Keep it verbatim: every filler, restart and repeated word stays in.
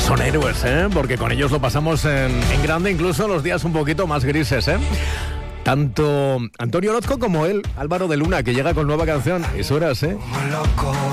Son héroes, ¿eh? Porque con ellos lo pasamos en, en grande, incluso los días un poquito más grises, ¿eh? Tanto Antonio Orozco como él, Álvaro de Luna, que llega con nueva canción. Eso eras, ¿eh?